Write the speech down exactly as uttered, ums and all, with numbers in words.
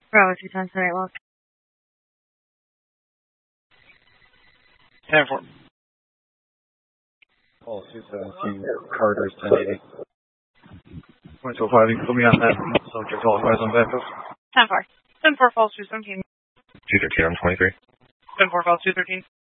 Bravo two times ten eight lock. ten four. Call two seventeen, Carter's ten eighty. Point two five, you can put me on that. Subject qualifies on backup. ten four. ten four falls two seventeen. two thirteen on twenty-three. ten four falls two thirteen.